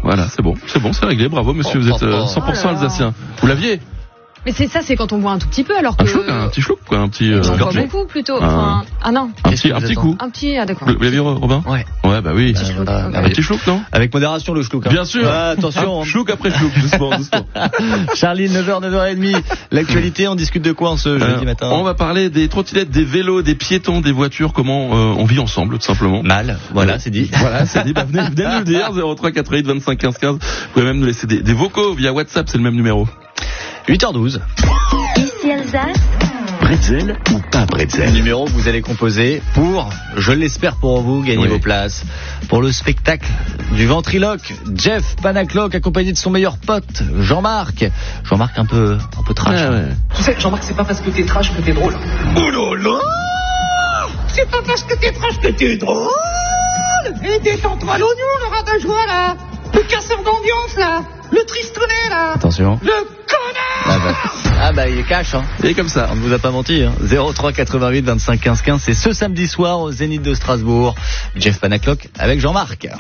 Voilà, c'est bon, c'est réglé. Bravo, monsieur, vous êtes 100% alsacien. Vous l'aviez? Mais c'est ça, c'est quand on voit un tout petit peu, alors que... Un petit chloup, quoi, un petit... on voit beaucoup, plutôt. Enfin, non. Un petit coup. D'accord. Vous l'aviez, Robin? Ouais. Ouais, bah oui. Un petit chloup, non? Avec modération, le chlouc. Bien sûr. Attention. Chlouc après chlouc, doucement. Charlie, 9h, 9h30. L'actualité, on discute de quoi en ce jeudi matin? On va parler des trottinettes, des vélos, des piétons, des voitures, comment on vit ensemble, tout simplement. Mal. Voilà, c'est dit. Voilà, c'est dit. Bah, venez nous le dire, 03 88 25 15 15. Vous pouvez même nous laisser des vocaux via WhatsApp, c'est le même numéro. 8h12. Ici Alsace. Bretzel ou pas bretzel? Numéro que vous allez composer pour, je l'espère pour vous, gagner vos places pour le spectacle du ventriloque Jeff Panaclock accompagné de son meilleur pote Jean-Marc. Jean-Marc un peu trash. Ouais. Tu sais, Jean-Marc, c'est pas parce que t'es trash que t'es drôle. Oh là là! C'est pas parce que t'es trash que t'es drôle. Et détends-toi l'oignon, le rabat-joie, là. Le casseur d'ambiance, là. Le tristonnet, là. Attention. Le connard. Ah bah il est cash, hein. Et comme ça. On ne vous a pas menti, hein. 03 88 25 15 15, c'est ce samedi soir au Zénith de Strasbourg. Jeff Panaclock avec Jean-Marc.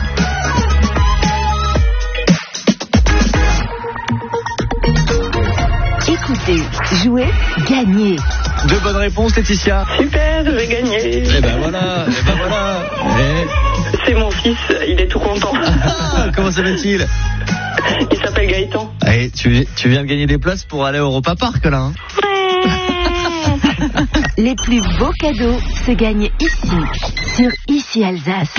Écoutez, jouez, gagnez. Deux bonnes réponses, Laetitia. Super, je vais gagner. Et ben voilà. C'est mon fils, il est tout content. Comment s'appelle-t-il? Il s'appelle Gaëtan. Hey, tu viens de gagner des places pour aller au Europa Park là, hein? Les plus beaux cadeaux se gagnent ici, sur Ici Alsace.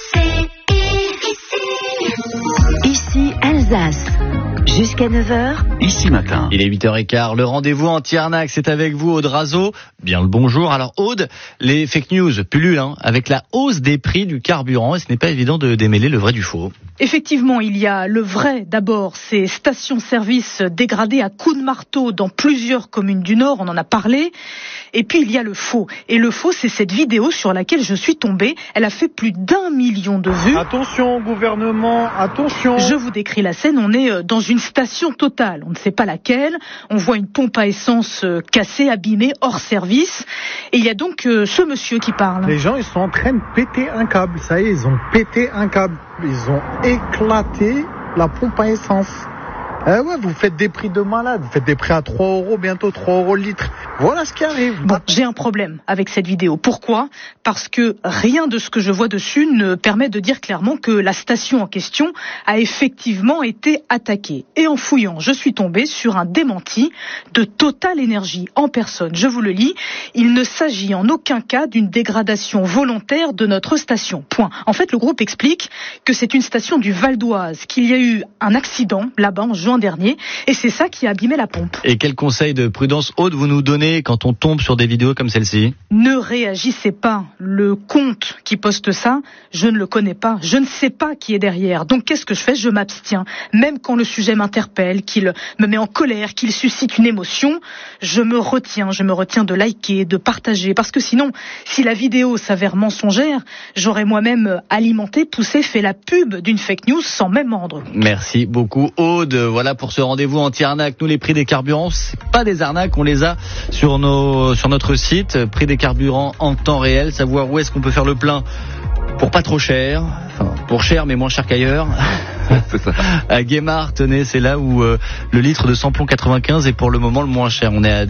Ici Alsace. Jusqu'à 9h. Ici matin. Il est 8h15. Le rendez-vous anti-arnaque, c'est avec vous, Aude Razo. Bien le bonjour. Alors, Aude, les fake news pullulent, hein, avec la hausse des prix du carburant, et ce n'est pas évident de démêler le vrai du faux. Effectivement, il y a le vrai d'abord, ces stations-service dégradées à coups de marteau dans plusieurs communes du Nord, on en a parlé. Et puis il y a le faux. Et le faux, c'est cette vidéo sur laquelle je suis tombée. Elle a fait plus d'1 million de vues. Attention, gouvernement, attention. Je vous décris la scène, on est dans une station Total, on ne sait pas laquelle. On voit une pompe à essence cassée, abîmée, hors service. Et il y a donc ce monsieur qui parle. Les gens, ils sont en train de péter un câble. Ça y est, ils ont pété un câble. Ils ont éclaté la pompe à essence. Ouais, vous faites des prix de malade. Vous faites des prix à 3 €, bientôt 3 € le litre. Voilà ce qui arrive. Bon, j'ai un problème avec cette vidéo. Pourquoi ? Parce que rien de ce que je vois dessus ne permet de dire clairement que la station en question a effectivement été attaquée. Et en fouillant, je suis tombée sur un démenti de Total Énergie en personne. Je vous le lis. Il ne s'agit en aucun cas d'une dégradation volontaire de notre station. Point. En fait, le groupe explique que c'est une station du Val d'Oise, qu'il y a eu un accident là-bas en juin dernier, et c'est ça qui a abîmé la pompe. Et quel conseil de prudence, Aude, vous nous donnez quand on tombe sur des vidéos comme celle-ci ? Ne réagissez pas. Le compte qui poste ça, je ne le connais pas. Je ne sais pas qui est derrière. Donc qu'est-ce que je fais ? Je m'abstiens. Même quand le sujet m'interpelle, qu'il me met en colère, qu'il suscite une émotion, je me retiens de liker, de partager. Parce que sinon, si la vidéo s'avère mensongère, j'aurais moi-même alimenté, poussé, fait la pub d'une fake news sans même m'en rendre compte. Merci beaucoup, Aude. Voilà pour ce rendez-vous anti-arnaque. Nous, les prix des carburants, c'est pas des arnaques, on les a sur notre site. Prix des carburants en temps réel, savoir où est-ce qu'on peut faire le plein pour pas trop cher, enfin pour cher mais moins cher qu'ailleurs. C'est ça. À Guémard, tenez, c'est là où le litre de samplon 95 est pour le moment le moins cher. On est à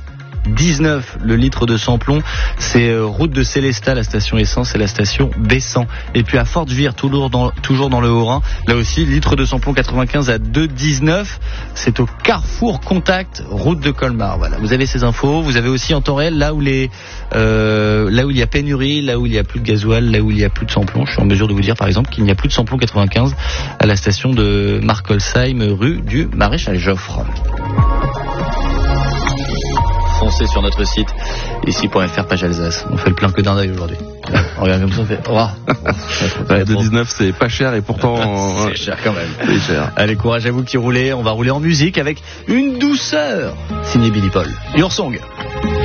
2,19 le litre de samplon. C'est route de Célestat, la station essence, et la station Bessan. Et puis à Fortevire, toujours dans le Haut-Rhin, là aussi, litre de samplon 95 à 2,19. C'est au Carrefour Contact, route de Colmar. Voilà, vous avez ces infos. Vous avez aussi en temps réel là où il y a pénurie, là où il y a plus de gasoil, là où il y a plus de samplon. Je suis en mesure de vous dire par exemple qu'il n'y a plus de samplon 95 à la station de Markolsheim, rue du Maréchal Joffre. Foncez sur notre site ici.fr, page Alsace. On fait le plein que d'un œil aujourd'hui. On regarde comme ça, on fait Ouais, 2,19 c'est pas cher et pourtant c'est cher quand même. C'est cher. Allez, courage à vous qui roulez. On va rouler en musique avec une douceur signé Billy Paul. Your Song.